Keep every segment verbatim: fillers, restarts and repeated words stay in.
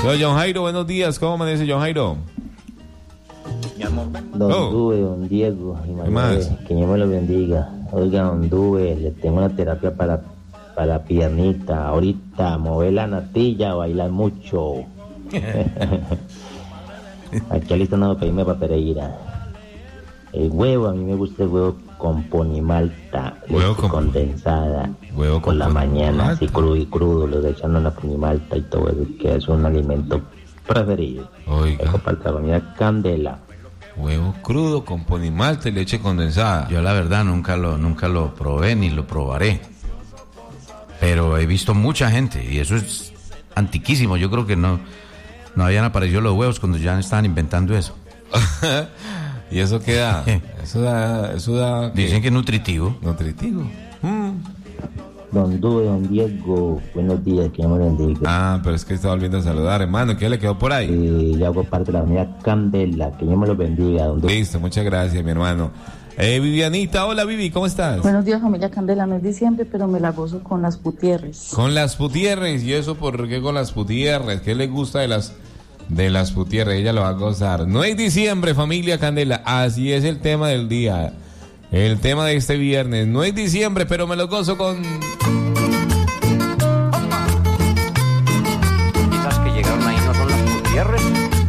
Yo, John Jairo, buenos días. ¿Cómo amanece, John Jairo? Don Oh. Dube, don Diego, y ¿Qué más? que Dios me lo bendiga. Oiga, don Dube, le tengo una terapia para, para piernita. Ahorita, mover la natilla, bailar mucho. Aquí alistan a pedirme para Pereira. El huevo, a mí me gusta el huevo con ponimalta, Huevo leche con- condensada. Huevo por con la mañana, ponimalta. así crudo y crudo, le echando la ponimalta y todo eso, que es un alimento preferido. Oiga. Eso para la familia Candela. Huevo crudo con ponimalta y leche condensada. Yo la verdad nunca lo, nunca lo probé ni lo probaré. Pero he visto mucha gente y eso es antiquísimo. Yo creo que no, no habían aparecido los huevos cuando ya estaban inventando eso. ¿Y eso qué da? Eso da... Eso da ¿qué? Dicen que es nutritivo. Nutritivo. Mm. Don Dube, don Diego, buenos días, que Dios me lo bendiga. Ah, pero es que está volviendo a saludar, hermano. ¿Qué le quedó por ahí? Eh, yo hago parte de la familia Candela, que Dios me lo bendiga, don Dube. Listo, muchas gracias, mi hermano. Eh, Vivianita, hola Vivi, ¿cómo estás? Buenos días, familia Candela. No es diciembre, pero me la gozo con las Gutiérrez. Con las putierres, ¿y eso por qué con las putierres? ¿Qué le gusta de las de las putierres? Ella lo va a gozar. No es diciembre, familia Candela, así es el tema del día. El tema de este viernes. No es diciembre, pero me lo gozo con... Esas que llegaron ahí no son las Gutiérrez.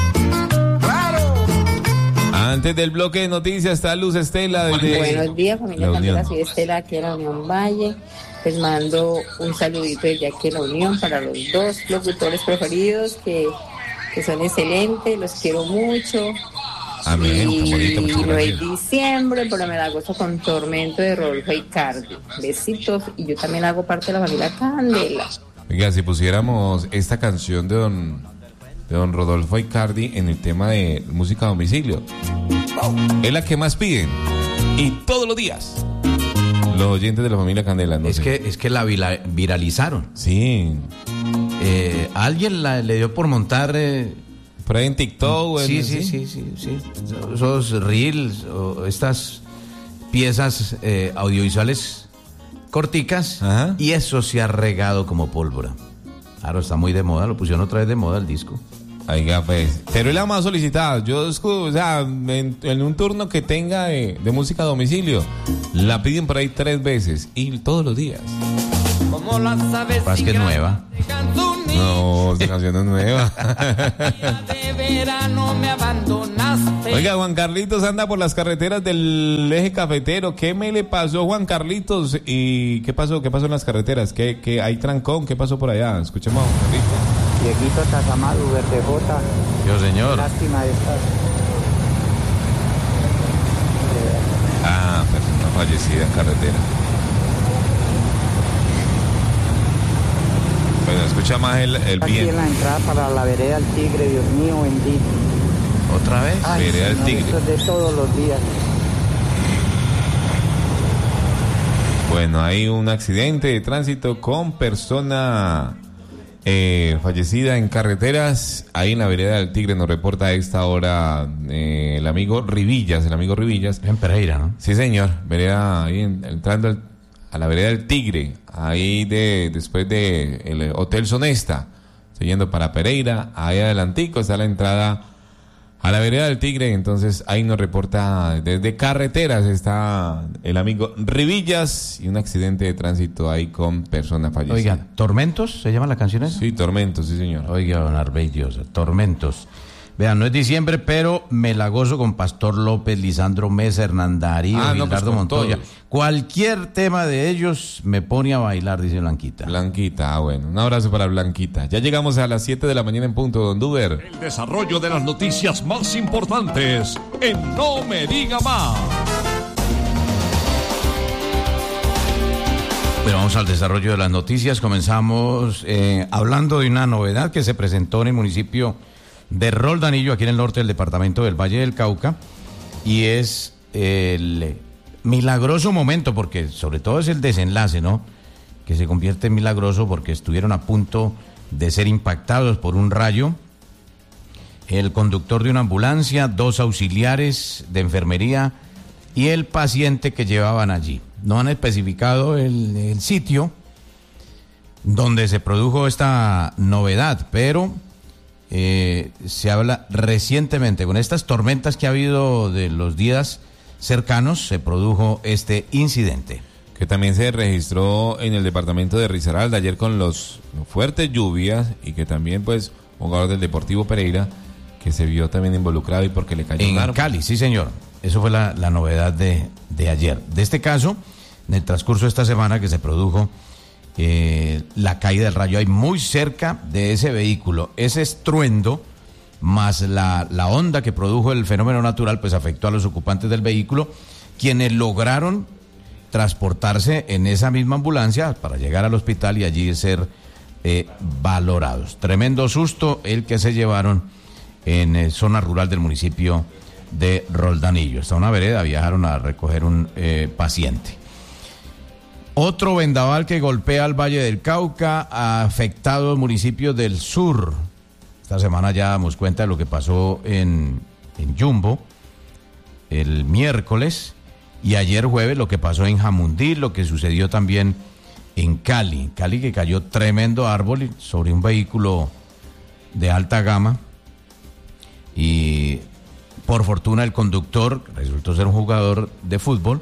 Antes del bloque de noticias está Luz Estela desde... Buenos días, familia La Candela, Unión. soy Estela, aquí de la Unión Valle. Les mando un saludito desde aquí de la Unión para los dos locutores preferidos que, que son excelentes, los quiero mucho. Amén, y tan bonito, muchas no es gracias. diciembre, pero me la gozo con Tormento de Rodolfo Icardi. Besitos, y yo también hago parte de la familia Candela. Oiga, si pusiéramos esta canción de don, de don Rodolfo Icardi en el tema de música a domicilio, es la que más piden. Y todos los días, los oyentes de la familia Candela, no Es sé. que, es que la vila- viralizaron. Sí, Eh, alguien la- le dio por montar... eh, por ahí en TikTok. sí, en- sí, sí, sí, sí. Esos reels o estas piezas eh, audiovisuales corticas. Ajá. Y eso se ha regado como pólvora. Claro, está muy de moda, lo pusieron otra vez de moda el disco. Oiga, pues, pero es la más solicitada. Yo, escu- o sea, en, en un turno que tenga de, de música a domicilio, la piden por ahí tres veces y todos los días. Como las aves Pasa que es nueva. No, esa canción es nueva. de verano me abandonaste. Oiga, Juan Carlitos anda por las carreteras del eje cafetero. ¿Qué me le pasó, Juan Carlitos? ¿Y qué pasó? ¿Qué pasó en las carreteras? ¿Qué, qué hay trancón? ¿Qué pasó por allá? Escuchemos a Juan Carlitos. Dieguito Tazamadu, Verde J, Yo, señor. lástima de estas. Ah, persona fallecida en carretera. Bueno, escucha más el, el Aquí en bien. la entrada para la vereda del Tigre, Dios mío bendito. ¿Otra vez? Ay, Vereda del Señor, Tigre. esto es de todos los días. Bueno, hay un accidente de tránsito con persona eh, fallecida en carreteras. Ahí en la vereda del Tigre nos reporta a esta hora eh, el amigo Rivillas, el amigo Rivillas. En Pereira, ¿no? Sí, señor. Vereda ahí en- entrando al- a la vereda del Tigre, ahí de después de el Hotel Sonesta, yendo para Pereira, ahí adelantico está la entrada a la vereda del Tigre. Entonces ahí nos reporta desde carreteras está el amigo Rivillas y un accidente de tránsito ahí con persona fallecida. Oiga, ¿Tormentos se llama la canción esa? Sí, tormento, sí señor. Oiga, don Arbey Diosa, Tormentos. Vean, no es diciembre, pero me la gozo con Pastor López, Lisandro Mesa, Hernán Darío, Ah, no, pues Gildardo con Montoya. todos. Cualquier tema de ellos me pone a bailar, dice Blanquita. Blanquita, ah, bueno, un abrazo para Blanquita. Ya llegamos a las siete de la mañana en punto, don Duber. El desarrollo de las noticias más importantes en No Me Diga Más. Pero vamos al desarrollo de las noticias. Comenzamos eh, hablando de una novedad que se presentó en el municipio de Roldanillo, aquí en el norte del departamento del Valle del Cauca, y es el milagroso momento, porque sobre todo es el desenlace, ¿no? Que se convierte en milagroso porque estuvieron a punto de ser impactados por un rayo. El conductor de una ambulancia, dos auxiliares de enfermería y el paciente que llevaban allí. No han especificado el, el sitio donde se produjo esta novedad, pero eh, se habla recientemente, con estas tormentas que ha habido de los días cercanos, se produjo este incidente. Que también se registró en el departamento de Risaralda ayer con los fuertes lluvias y que también pues un jugador del Deportivo Pereira que se vio también involucrado y porque le cayó un En árbol. Cali, sí señor. Eso fue la, la novedad de, de ayer. De este caso, en el transcurso de esta semana que se produjo eh, la caída del rayo, hay muy cerca de ese vehículo, ese estruendo más la, la onda que produjo el fenómeno natural, pues afectó a los ocupantes del vehículo, quienes lograron transportarse en esa misma ambulancia para llegar al hospital y allí ser eh, valorados. Tremendo susto el que se llevaron en eh, zona rural del municipio de Roldanillo. Hasta una vereda viajaron a recoger un eh, paciente. Otro vendaval que golpea al Valle del Cauca ha afectado municipios del sur. Esta semana ya damos cuenta de lo que pasó en, en Yumbo el miércoles y ayer jueves lo que pasó en Jamundí, lo que sucedió también en Cali. Cali que cayó tremendo árbol sobre un vehículo de alta gama y por fortuna el conductor resultó ser un jugador de fútbol,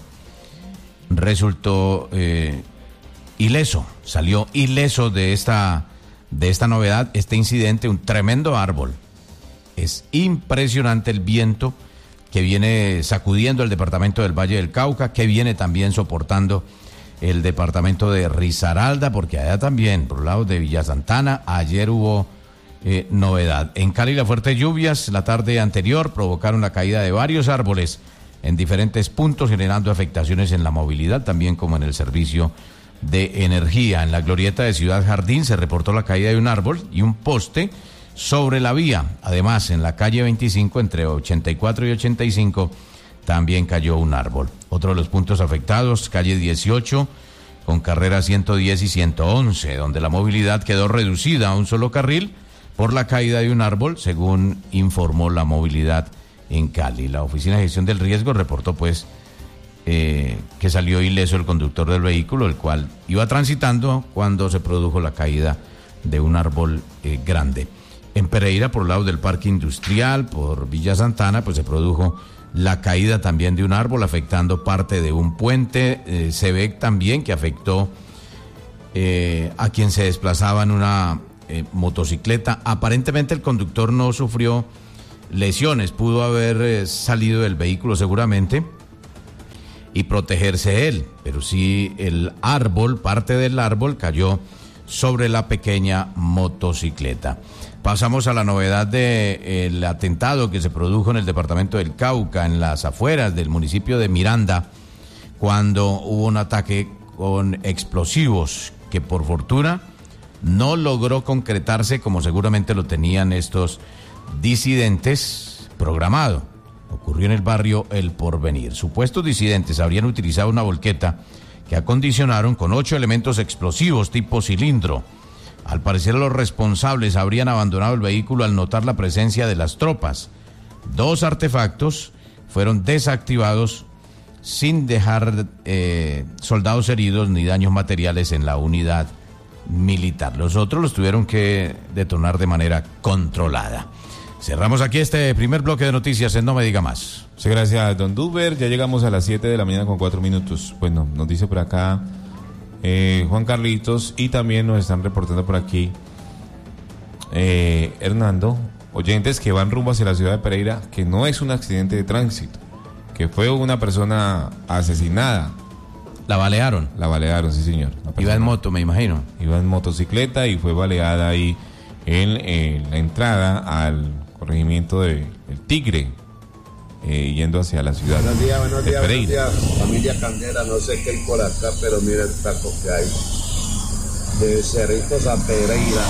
resultó eh, ileso, salió ileso de esta, de esta novedad, este incidente, un tremendo árbol. Es impresionante el viento que viene sacudiendo el departamento del Valle del Cauca, que viene también soportando el departamento de Risaralda, porque allá también, por el lado de Villa Santana, ayer hubo eh, novedad. En Cali, las fuertes lluvias la tarde anterior provocaron la caída de varios árboles en diferentes puntos, generando afectaciones en la movilidad, también como en el servicio de energía. En la glorieta de Ciudad Jardín se reportó la caída de un árbol y un poste sobre la vía. Además, en la calle veinticinco, entre ochenta y cuatro y ochenta y cinco, también cayó un árbol. Otro de los puntos afectados, calle dieciocho, con carrera ciento diez y ciento once, donde la movilidad quedó reducida a un solo carril por la caída de un árbol, según informó la movilidad en Cali. La Oficina de Gestión del Riesgo reportó pues eh, que salió ileso el conductor del vehículo, el cual iba transitando cuando se produjo la caída de un árbol eh, grande. En Pereira, por el lado del Parque Industrial, por Villa Santana, pues se produjo la caída también de un árbol, afectando parte de un puente. Eh, se ve también que afectó eh, a quien se desplazaba en una eh, motocicleta. Aparentemente el conductor no sufrió lesiones, pudo haber eh, salido del vehículo seguramente y protegerse él, pero sí el árbol, parte del árbol cayó sobre la pequeña motocicleta. Pasamos a la novedad del atentado que se produjo en el departamento del Cauca, en las afueras del municipio de Miranda, cuando hubo un ataque con explosivos que por fortuna no logró concretarse como seguramente lo tenían estos disidentes programado. Ocurrió en el barrio El Porvenir. Supuestos disidentes habrían utilizado una volqueta que acondicionaron con ocho elementos explosivos tipo cilindro. Al parecer los responsables habrían abandonado el vehículo al notar la presencia de las tropas. Dos artefactos fueron desactivados sin dejar eh, soldados heridos ni daños materiales en la unidad militar. Los otros los tuvieron que detonar de manera controlada. Cerramos aquí este primer bloque de noticias en No Me Diga Más. Sí, gracias, don Duber. Ya llegamos a las siete de la mañana con cuatro minutos. Bueno, nos dice por acá eh, Juan Carlitos y también nos están reportando por aquí eh, Hernando, oyentes que van rumbo hacia la ciudad de Pereira, que no es un accidente de tránsito, que fue una persona asesinada. ¿La balearon? La balearon, sí señor. Iba en moto, me imagino. Iba en motocicleta y fue baleada ahí en eh, la entrada al corregimiento de El Tigre, eh, yendo hacia la ciudad buenos días, buenos de días, Pereira. buenos días, familia Candela, no sé qué hay por acá, pero mira el taco que hay de Cerritos a Pereira,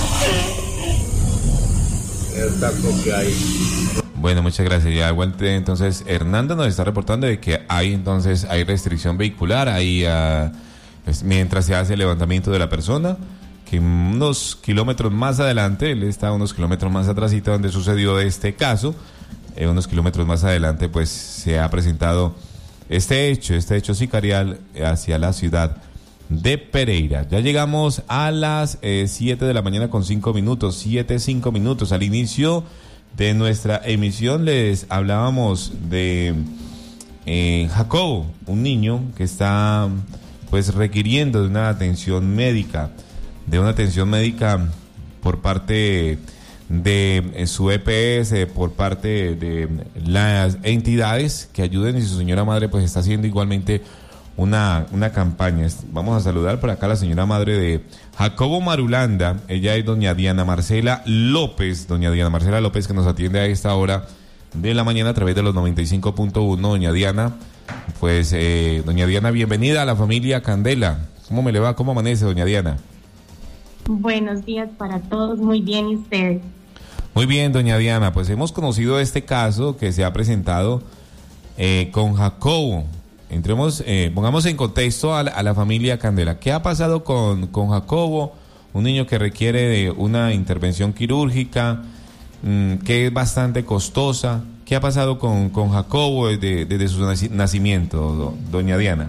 el taco que hay. Bueno, muchas gracias. Ya aguante. Entonces Hernando nos está reportando de que hay entonces hay restricción vehicular ahí uh, pues, mientras se hace el levantamiento de la persona, que unos kilómetros más adelante, él está unos kilómetros más atrásito donde sucedió este caso, eh, unos kilómetros más adelante pues se ha presentado este hecho, este hecho sicarial hacia la ciudad de Pereira. Ya llegamos a las eh, siete de la mañana con cinco minutos, siete, cinco minutos. Al inicio de nuestra emisión les hablábamos de eh, Jacobo, un niño que está pues requiriendo de una atención médica, de una atención médica por parte de eh, su E P S, por parte de las entidades que ayuden, y su señora madre pues está haciendo igualmente una, una campaña. Vamos a saludar por acá a la señora madre de Jacobo Marulanda. Ella es doña Diana Marcela López, doña Diana Marcela López, que nos atiende a esta hora de la mañana a través de los noventa y cinco punto uno. Doña Diana, pues eh, doña Diana, bienvenida a la familia Candela. ¿Cómo me le va? ¿Cómo amanece, doña Diana? Buenos días para todos, muy bien, ¿y ustedes? Muy bien, doña Diana, pues hemos conocido este caso que se ha presentado eh, con Jacobo. Entremos, eh, pongamos en contexto a la, a la familia Candela. ¿Qué ha pasado con, con Jacobo? Un niño que requiere de una intervención quirúrgica, mmm, que es bastante costosa. ¿Qué ha pasado con, con Jacobo desde, desde su naci- nacimiento, do, doña Diana?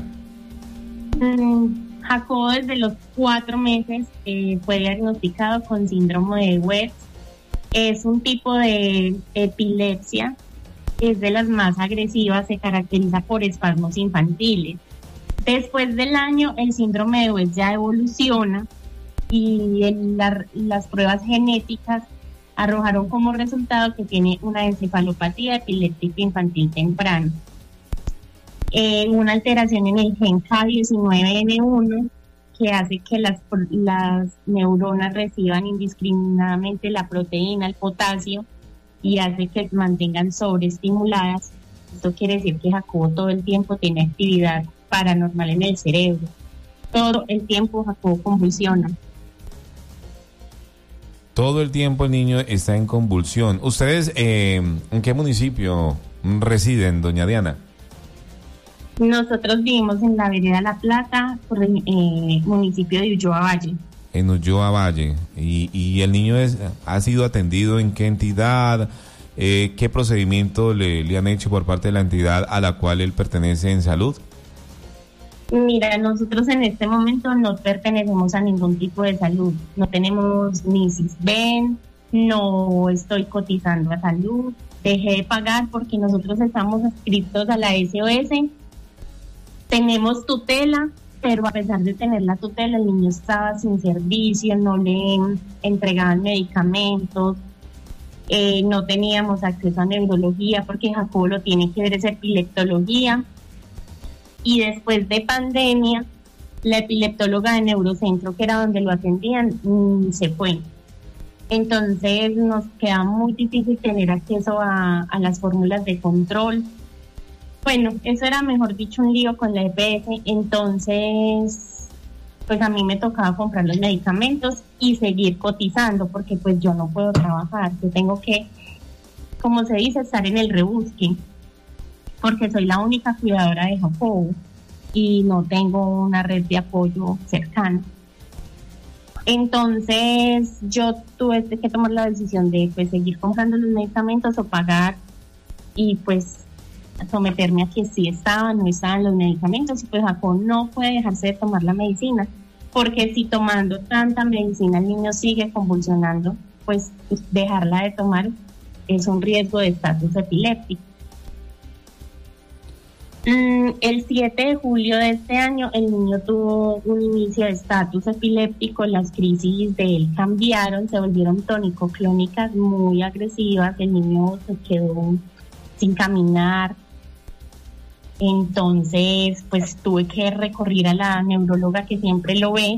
Mm, Jacobo desde los cuatro meses eh, fue diagnosticado con síndrome de West. Es un tipo de epilepsia, es de las más agresivas, se caracteriza por espasmos infantiles. Después del año, el síndrome de West ya evoluciona y en la, las pruebas genéticas arrojaron como resultado que tiene una encefalopatía epiléptica infantil temprana. Eh, una alteración en el gen K diecinueve N uno que hace que las, las neuronas reciban indiscriminadamente la proteína, el potasio, y hace que se mantengan sobreestimuladas. Esto quiere decir que Jacobo todo el tiempo tiene actividad paranormal en el cerebro. Todo el tiempo Jacobo convulsiona. Todo el tiempo el niño está en convulsión. ¿Ustedes eh, en qué municipio residen, doña Diana? Nosotros vivimos en la vereda La Plata, por el eh, municipio de Ulloa Valle. En Ulloa Valle. ¿Y, y el niño es, ha sido atendido en qué entidad? Eh, ¿Qué procedimiento le, le han hecho por parte de la entidad a la cual él pertenece en salud? Mira, nosotros en este momento no pertenecemos a ningún tipo de salud. No tenemos ni Sisbén, no estoy cotizando a salud. Dejé de pagar porque nosotros estamos adscritos a la S O S. Tenemos tutela, pero a pesar de tener la tutela, el niño estaba sin servicio, no le entregaban medicamentos, eh, no teníamos acceso a neurología porque Jacobo lo tiene que ver es epileptología. Y después de pandemia, la epileptóloga de Neurocentro, que era donde lo atendían, mmm, se fue. Entonces nos queda muy difícil tener acceso a, a las fórmulas de control. Bueno, eso era, mejor dicho, un lío con la E P S. Entonces, pues a mí me tocaba comprar los medicamentos y seguir cotizando, porque pues yo no puedo trabajar. Yo tengo que, como se dice, estar en el rebusque, porque soy la única cuidadora de Jacobo y no tengo una red de apoyo cercana. Entonces yo tuve que tomar la decisión de pues seguir comprando los medicamentos o pagar y pues someterme a que sí estaban, no estaban los medicamentos, y pues Jacobo no puede dejarse de tomar la medicina, porque si tomando tanta medicina el niño sigue convulsionando, pues dejarla de tomar es un riesgo de estatus epiléptico. El siete de julio de este año el niño tuvo un inicio de estatus epiléptico, las crisis de él cambiaron, se volvieron tónico-clónicas muy agresivas, el niño se quedó sin caminar, entonces pues tuve que recurrir a la neuróloga que siempre lo ve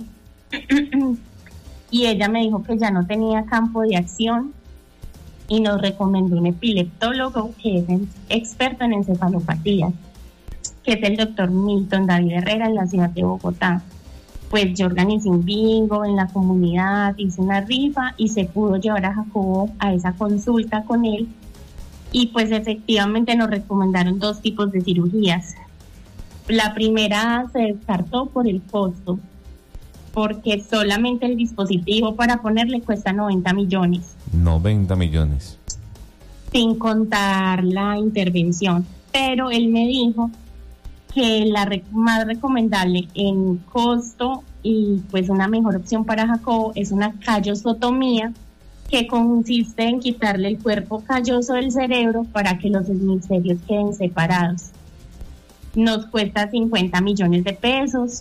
y ella me dijo que ya no tenía campo de acción y nos recomendó un epileptólogo que es experto en encefalopatías, que es el doctor Milton David Herrera en la ciudad de Bogotá. Pues yo organizé un bingo en la comunidad, hice una rifa y se pudo llevar a Jacobo a esa consulta con él, y pues efectivamente nos recomendaron dos tipos de cirugías. La primera se descartó por el costo, porque solamente el dispositivo para ponerle cuesta noventa millones. noventa millones. Sin contar la intervención. Pero él me dijo que la re- más recomendable en costo y pues una mejor opción para Jacobo es una callosotomía, que consiste en quitarle el cuerpo calloso del cerebro para que los hemisferios queden separados. Nos cuesta cincuenta millones de pesos.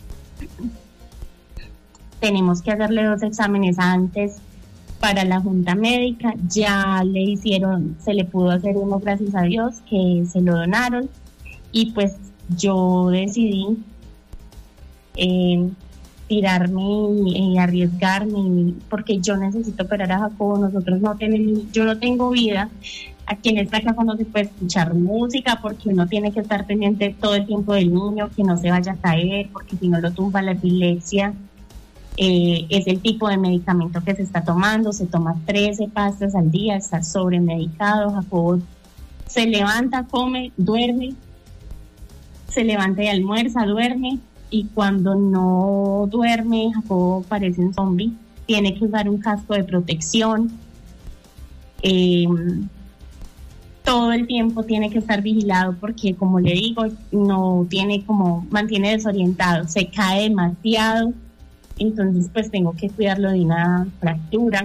Tenemos que hacerle dos exámenes antes para la junta médica. Ya le hicieron, se le pudo hacer uno, gracias a Dios, que se lo donaron. Y pues yo decidí eh, tirarme y, y arriesgarme, porque yo necesito operar a Jacobo. Nosotros no tenemos, yo no tengo vida. Aquí en esta casa no se puede escuchar música porque uno tiene que estar pendiente todo el tiempo del niño, que no se vaya a caer, porque si no lo tumba la epilepsia. Eh, es el tipo de medicamento que se está tomando. Se toma trece pastas al día, está sobremedicado. Jacobo se levanta, come, duerme, se levanta y almuerza, duerme, y cuando no duerme, Jacobo parece un zombie. Tiene que usar un casco de protección. Eh, todo el tiempo tiene que estar vigilado porque, como le digo, no tiene como, mantiene desorientado, se cae demasiado. Entonces pues tengo que cuidarlo de una fractura.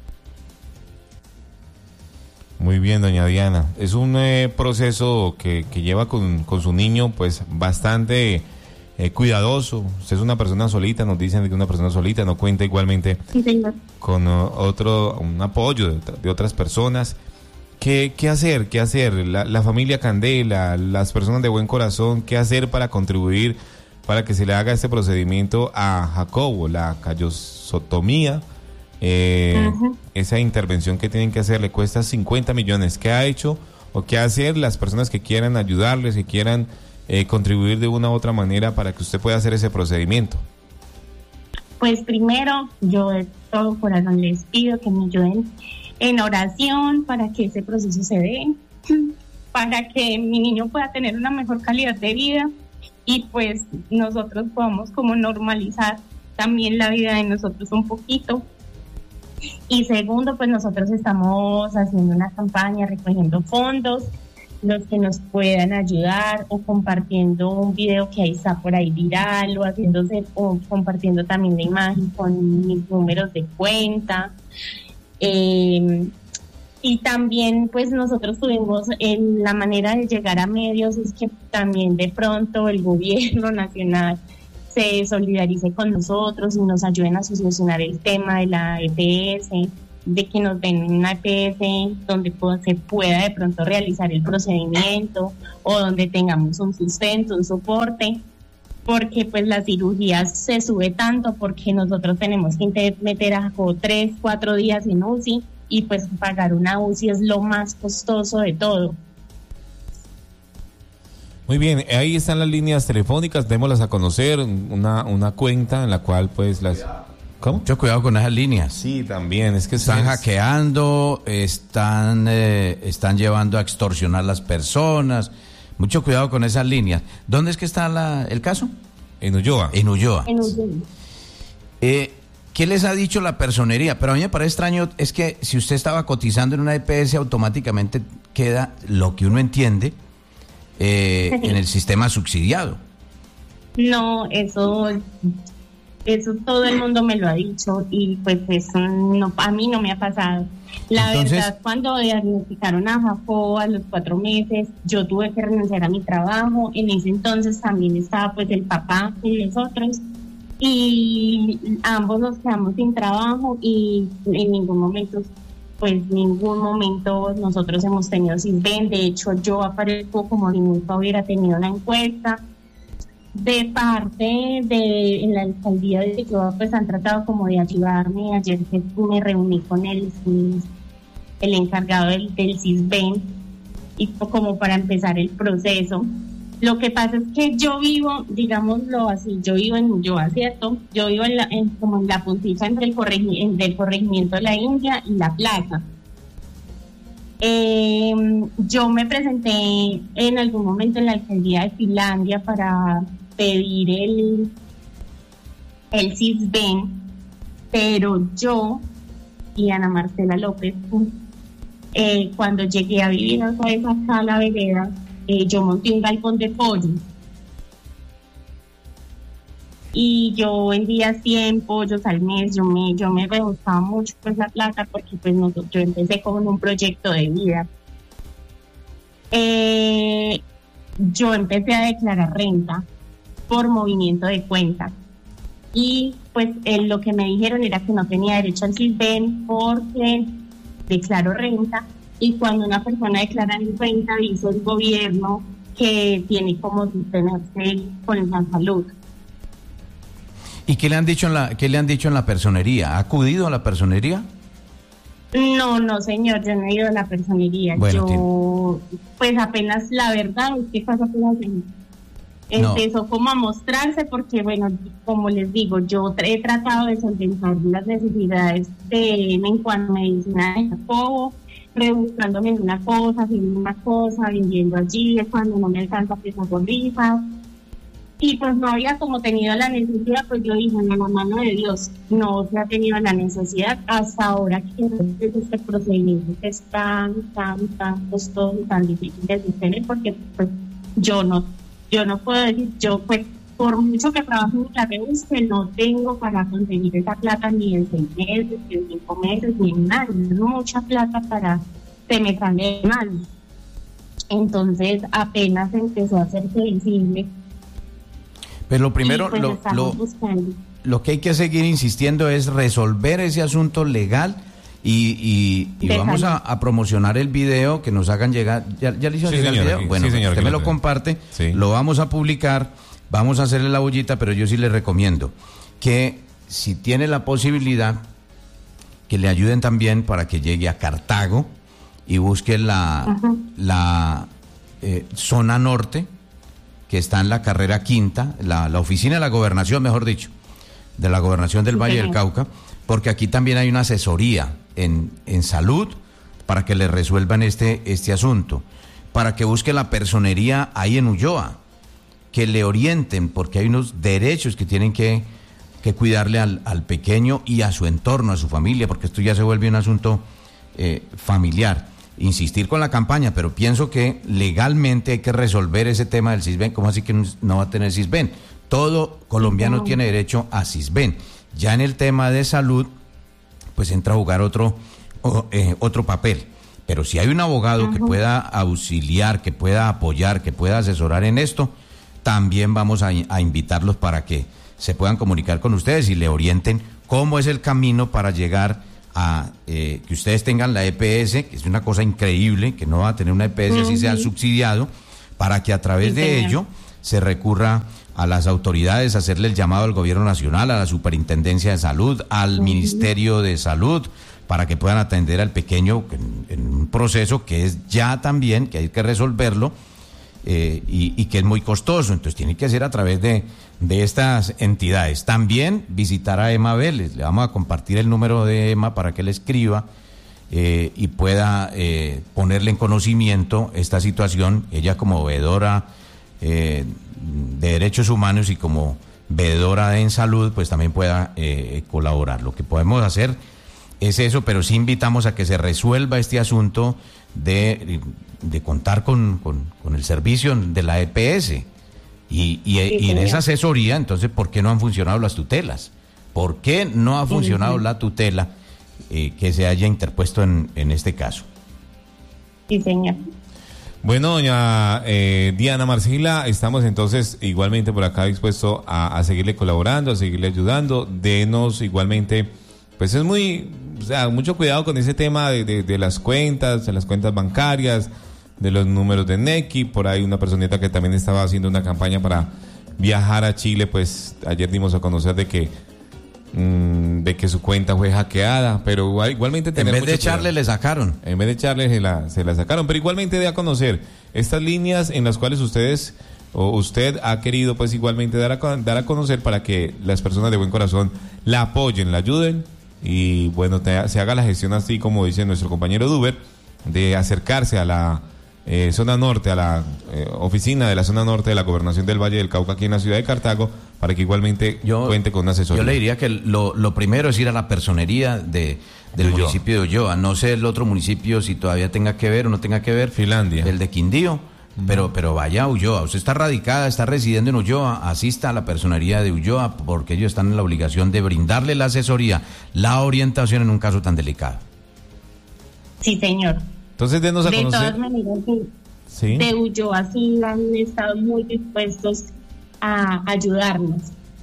Muy bien, doña Diana. Es un eh, proceso que, que lleva con, con su niño pues bastante eh, cuidadoso. Usted es una persona solita, nos dicen que una persona solita, no cuenta igualmente sí, señor. con uh, otro, un apoyo de, de otras personas. ¿Qué, qué hacer? ¿Qué hacer? La, la familia Candela, las personas de buen corazón, ¿qué hacer para contribuir para que se le haga este procedimiento a Jacobo, la callosotomía? Eh, uh-huh. Esa intervención que tienen que hacer le cuesta cincuenta millones. ¿Qué ha hecho o qué hacer las personas que quieran ayudarles, que quieran eh, contribuir de una u otra manera para que usted pueda hacer ese procedimiento? Pues primero, yo de todo corazón les pido que me ayuden en oración para que ese proceso se dé, para que mi niño pueda tener una mejor calidad de vida y pues nosotros podamos como normalizar también la vida de nosotros un poquito. Y segundo, pues nosotros estamos haciendo una campaña recogiendo fondos, los que nos puedan ayudar, o compartiendo un video que ahí está por ahí viral, o haciéndose, o compartiendo también la imagen con mis números de cuenta. Eh, y también pues nosotros tuvimos en la manera de llegar a medios, es que también de pronto el gobierno nacional se solidarice con nosotros y nos ayuden a solucionar el tema de la E P S, de que nos den una E P S donde se pueda de pronto realizar el procedimiento, o donde tengamos un sustento, un soporte, porque pues la cirugía se sube tanto porque nosotros tenemos que meter a Jacobo tres, cuatro días en U C I, y pues pagar una U C I es lo más costoso de todo. Muy bien, ahí están las líneas telefónicas, démoslas a conocer, una, una cuenta en la cual pues las... ¿Cómo? Mucho cuidado con esas líneas. Sí, también, es que... Están es... hackeando, están, eh, están llevando a extorsionar las personas. Mucho cuidado con esas líneas. ¿Dónde es que está la, el caso? En Ulloa. En Ulloa. En Ulloa. Eh, ¿Qué les ha dicho la personería? Pero a mí me parece extraño, es que si usted estaba cotizando en una E P S, automáticamente queda lo que uno entiende eh, en el sistema subsidiado. No, eso... Eso todo el mundo me lo ha dicho y pues eso no, a mí no me ha pasado. La Entonces, verdad, cuando diagnosticaron a Jacobo a los cuatro meses, yo tuve que renunciar a mi trabajo. En ese entonces también estaba pues el papá y nosotros, y ambos nos quedamos sin trabajo y en ningún momento, pues ningún momento nosotros hemos tenido Sisbén. De hecho, yo aparezco como si nunca hubiera tenido una encuesta. De parte de en la alcaldía de Ulloa, pues han tratado como de ayudarme. Ayer que me reuní con el, el encargado del, del Sisbén, y como para empezar el proceso. Lo que pasa es que yo vivo, digámoslo así, yo vivo en Ulloa, ¿cierto? Yo vivo en la, en, como en la puntita entre el, corregi, entre el corregimiento de la India y la plaza. Eh, yo me presenté en algún momento en la alcaldía de Finlandia para pedir el, el Sisbén, pero yo y Ana Marcela López, eh, cuando llegué a vivir otra vez acá a la vereda, eh, yo monté un galpón de pollo y yo vendía cien pollos al mes, yo me, yo me rebuscaba mucho pues la plata porque pues no, yo empecé con un proyecto de vida. Eh, yo empecé a declarar renta por movimiento de cuenta y pues eh, lo que me dijeron era que no tenía derecho al Sisbén porque declaro renta, y cuando una persona declara renta dice el gobierno que tiene como sostenerse con la salud. ¿Y qué le han dicho en la, qué le han dicho en la personería? ¿Ha acudido a la personería? No, no, señor, yo no he ido a la personería. Bueno, yo, tiene... pues apenas, la verdad, es que pasa apenas empezó no. como a mostrarse, porque, bueno, como les digo, yo he tratado de solventar las necesidades de, en cuanto a medicina de Jacobo, rebuscándome en una cosa, haciendo una cosa, vendiendo allí, cuando no me alcanza pues hago rifas. Y pues no había como tenido la necesidad, pues yo dije, en la mano de Dios, no se ha tenido la necesidad hasta ahora que este procedimiento es tan, tan, tan costoso y tan difícil de sostener, porque pues yo no, yo no puedo decir, yo pues por mucho que trabajo en la rebusque, no tengo para conseguir esa plata ni en seis meses, ni en cinco meses, ni en nada, es mucha plata para se me sale mal. Entonces apenas empezó a hacerse visible. Pero lo primero, pues lo, lo, lo que hay que seguir insistiendo es resolver ese asunto legal y, y, y vamos a, a promocionar el video, que nos hagan llegar. ¿Ya, ya le hizo sí, llegar señora, el video? sí, Bueno, sí, señora, usted me lo lo comparte, sí. Lo vamos a publicar, vamos a hacerle la bullita, pero yo sí le recomiendo que si tiene la posibilidad, que le ayuden también para que llegue a Cartago y busque la, uh-huh. la eh, zona norte, que está en la carrera quinta, la, la oficina de la gobernación, mejor dicho, de la gobernación del Valle del Cauca, porque aquí también hay una asesoría en, en salud para que le resuelvan este, este asunto, para que busque la personería ahí en Ulloa, que le orienten, porque hay unos derechos que tienen que, que cuidarle al, al pequeño y a su entorno, a su familia, porque esto ya se vuelve un asunto eh, familiar. Insistir con la campaña, pero pienso que legalmente hay que resolver ese tema del Sisbén. ¿Cómo así que no va a tener Sisbén? Todo colombiano no. tiene derecho a Sisbén. Ya en el tema de salud, pues entra a jugar otro, o, eh, otro papel. Pero si hay un abogado uh-huh. que pueda auxiliar, que pueda apoyar, que pueda asesorar en esto, también vamos a, a invitarlos para que se puedan comunicar con ustedes y le orienten cómo es el camino para llegar a eh, que ustedes tengan la E P S, que es una cosa increíble, que no va a tener una E P S uh-huh. así sea subsidiado, para que a través sí, de señor. ello se recurra a las autoridades, a hacerle el llamado al gobierno nacional, a la Superintendencia de Salud, al uh-huh. Ministerio de Salud, para que puedan atender al pequeño en, en un proceso que es ya también, que hay que resolverlo, eh, y, y que es muy costoso, entonces tiene que ser a través de, de estas entidades. También visitar a Emma Vélez, le vamos a compartir el número de Emma para que le escriba eh, y pueda eh, ponerle en conocimiento esta situación, ella como veedora eh, de derechos humanos y como veedora en salud, pues también pueda eh, colaborar. Lo que podemos hacer es eso, pero sí invitamos a que se resuelva este asunto de, de contar con, con, con el servicio de la E P S. Y, y, sí, y en esa asesoría, entonces, ¿por qué no han funcionado las tutelas? ¿Por qué no ha funcionado sí, sí. la tutela eh, que se haya interpuesto en, en este caso? Sí, señor. Bueno, doña eh, Diana Marcela, estamos entonces igualmente por acá dispuestos a, a seguirle colaborando, a seguirle ayudando. Denos igualmente, pues es muy, o sea, mucho cuidado con ese tema de, de, de las cuentas, de las cuentas bancarias, de los números de Nequi. Por ahí una personita que también estaba haciendo una campaña para viajar a Chile, pues ayer dimos a conocer de que mmm, de que su cuenta fue hackeada, pero igual, igualmente tener en vez de echarle cuidado. le sacaron en vez de echarle se la, se la sacaron, pero igualmente de a conocer estas líneas en las cuales ustedes o usted ha querido pues igualmente dar a, dar a conocer para que las personas de buen corazón la apoyen, la ayuden y bueno, te, se haga la gestión así como dice nuestro compañero Duber, de acercarse a la Eh, zona norte, a la eh, oficina de la zona norte de la Gobernación del Valle del Cauca aquí en la ciudad de Cartago, para que igualmente yo, cuente con una asesoría. Yo le diría que lo, lo primero es ir a la personería de, del de municipio de Ulloa. No sé el otro municipio si todavía tenga que ver o no tenga que ver. Finlandia. El de Quindío. Pero, pero vaya a Ulloa, usted está radicada, está residiendo en Ulloa, asista a la personería de Ulloa porque ellos están en la obligación de brindarle la asesoría, la orientación en un caso tan delicado. Sí, señor. Entonces, denos a de conocer. todas maneras, sí, Sí. de Ulloa sí han estado muy dispuestos a ayudarnos.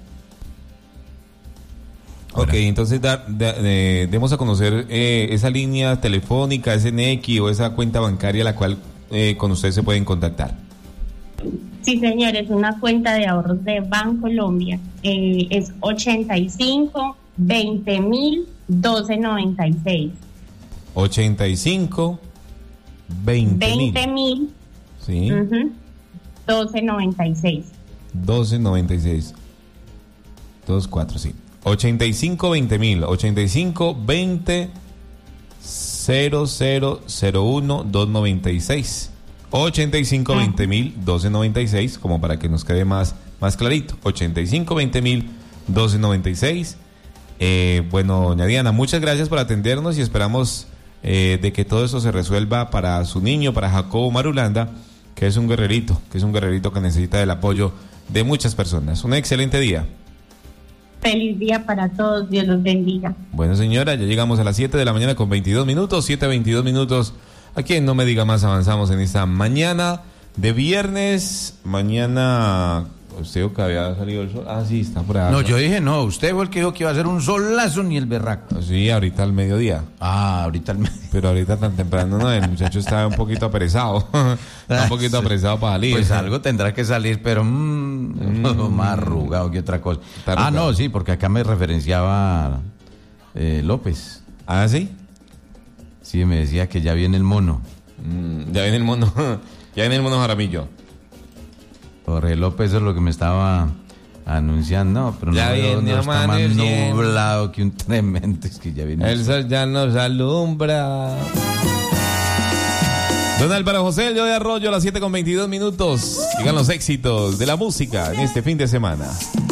Ok, entonces da, da- de- demos a conocer eh, esa línea telefónica, ese N X o esa cuenta bancaria a la cual eh, con ustedes se pueden contactar. Sí, señor, es una cuenta de ahorros de Bancolombia. Eh, es ochenta y cinco, veinte mil, doce noventa y seis. ochenta y cinco, veinte mil. veinte mil, Sí. doce noventa y seis. doce noventa y seis. dos cuatro, sí. ochenta y cinco, veinte mil. ochenta y cinco, veinte, cero cero cero uno, dos noventa y seis. ochenta y cinco, veinte mil, doce noventa y seis, como para que nos quede más, más clarito. ochenta y cinco, veinte mil, doce noventa y seis. Eh, bueno, doña Diana, muchas gracias por atendernos y esperamos eh, de que todo eso se resuelva para su niño, para Jacobo Marulanda, que es un guerrerito, que es un guerrerito que necesita del apoyo de muchas personas. Un excelente día. Feliz día para todos, Dios los bendiga. Bueno, señora, ya llegamos a las siete de la mañana con veintidós minutos, siete veintidós minutos. Aquí en No Me Diga Más avanzamos en esta mañana de viernes. Mañana, ¿usted dijo que había salido el sol? Ah, sí, está por ahí. No, yo dije no, usted fue el que dijo que iba a ser un solazo ni el berraco. Sí, ahorita al mediodía. Ah, ahorita al mediodía. Pero ahorita tan temprano no, el muchacho está un poquito apresado. Está un poquito apresado para salir. Pues algo tendrá que salir, pero mmm, mm. más arrugado que otra cosa. Ah, no, sí, porque acá me referenciaba eh, López. ¿Ah, sí? Sí, me decía que ya viene el mono. Mm, ya viene el mono, ya viene el mono Jaramillo. Jorge López es lo que me estaba anunciando, no, pero ya no, viene, no está más bien. nublado que un tremendo, es que ya viene. El sol ya nos alumbra. Don Álvaro José, yo de Arroyo a las siete con veintidós minutos. Llegan los éxitos de la música en este fin de semana.